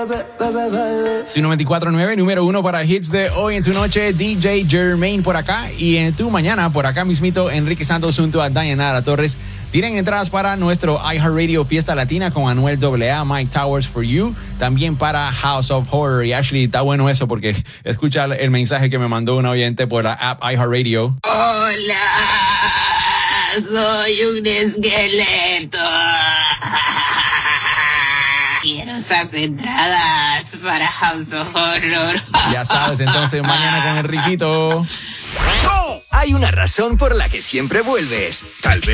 Tu 94.9, número 1 para hits de hoy en tu noche, DJ Jermaine por acá. Y en tu mañana, por acá mismito, Enrique Santos junto a Dayanara Torres. Tienen entradas para nuestro iHeartRadio Fiesta Latina con Anuel AA, Mike Towers for You. También para House of Horror. Y Ashley, está bueno eso porque escucha el mensaje que me mandó un oyente por la app iHeartRadio. Hola, soy un esqueleto. Quiero esas entradas para House of Horror. Ya sabes, entonces mañana con Enriquito. Hay una razón por la que siempre vuelves. Tal vez